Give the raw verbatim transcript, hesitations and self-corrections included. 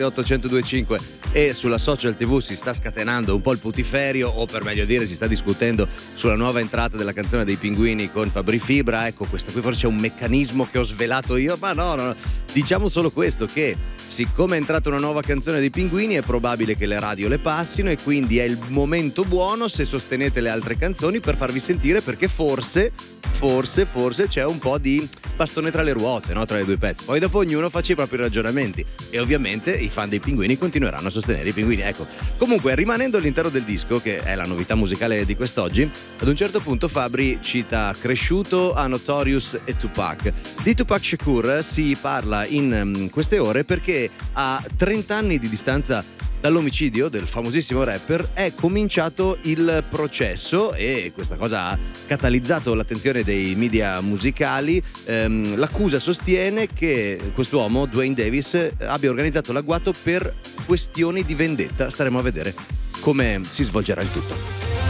sette otto zero zero due cinque e sulla social tivù si sta scatenando un po' il putiferio, o per meglio dire si sta discutendo sulla nuova entrata della canzone dei Pinguini con Fabri Fibra. Ecco, questo qui forse è un meccanismo che ho svelato io, ma no, no, no. Diciamo solo questo, che siccome è entrata una nuova canzone dei Pinguini è probabile che le radio le passino e quindi è il momento buono, se sostenete le altre canzoni, per farvi sentire, perché forse forse forse c'è un po' di bastone tra le ruote, no? Tra le due pezzi. Poi dopo ognuno faccia i propri ragionamenti e ovviamente i fan dei Pinguini continueranno a sostenere i Pinguini. Ecco, comunque, rimanendo all'interno del disco, che è la novità musicale di quest'oggi, ad un certo punto Fabri cita Cresciuto a Notorious e Tupac. Di Tupac Shakur si parla in queste ore perché a trenta anni di distanza dall'omicidio del famosissimo rapper è cominciato il processo e questa cosa ha catalizzato l'attenzione dei media musicali. Ehm, l'accusa sostiene che quest'uomo, Dwayne Davis, abbia organizzato l'agguato per questioni di vendetta. Staremo a vedere come si svolgerà il tutto.